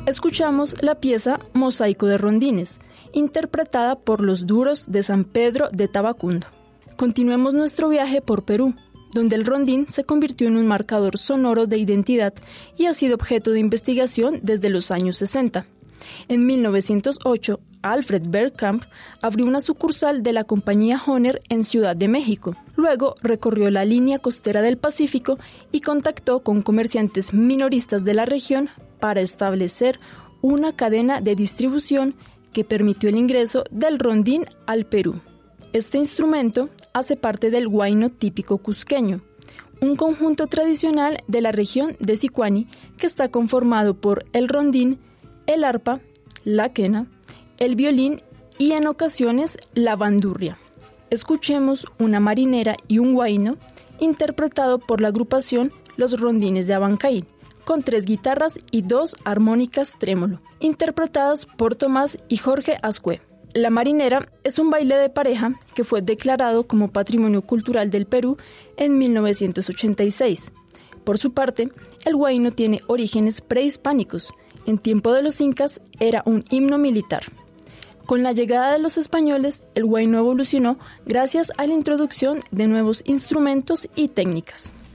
Escuchamos la pieza Mosaico de Rondines, interpretada por los Duros de San Pedro de Tabacundo. Continuemos nuestro viaje por Perú, donde el rondín se convirtió en un marcador sonoro de identidad y ha sido objeto de investigación desde los años 60. En 1908, Alfred Bergkamp abrió una sucursal de la compañía Honer en Ciudad de México. Luego recorrió la línea costera del Pacífico y contactó con comerciantes minoristas de la región para establecer una cadena de distribución que permitió el ingreso del rondín al Perú. Este instrumento hace parte del huayno típico cusqueño, un conjunto tradicional de la región de Sicuani que está conformado por el rondín, el arpa, la quena, el violín y en ocasiones la bandurria. Escuchemos una marinera y un huayno interpretado por la agrupación Los Rondines de Abancay, con 3 guitarras y 2 armónicas trémolo, interpretadas por Tomás y Jorge Azcue. La marinera es un baile de pareja que fue declarado como Patrimonio Cultural del Perú en 1986. Por su parte, el huayno tiene orígenes prehispánicos. En tiempo de los incas era un himno militar. Con la llegada de los españoles, el huayno evolucionó gracias a la introducción de nuevos instrumentos y técnicas.